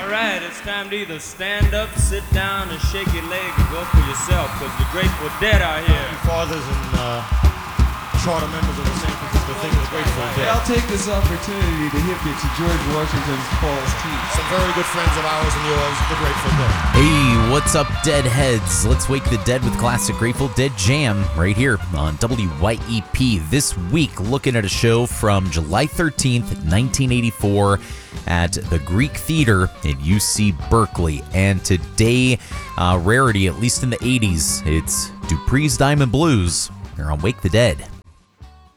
right, it's time to either stand up, sit down, and shake your leg and go for yourself, because the Grateful Dead are here. Fathers and charter members of the San Francisco Think of the Grateful Dead. I'll take this opportunity to hip you to George Washington's Paul's Teeth. Some very good friends of ours and yours, the Grateful Dead. Hey, what's up, Deadheads? Let's wake the dead with classic Grateful Dead jam right here on WYEP. This week, looking at a show from July 13th, 1984 at the Greek Theater in UC Berkeley. And today, rarity, at least in the 80s, it's Dupree's Diamond Blues. Here on Wake the Dead.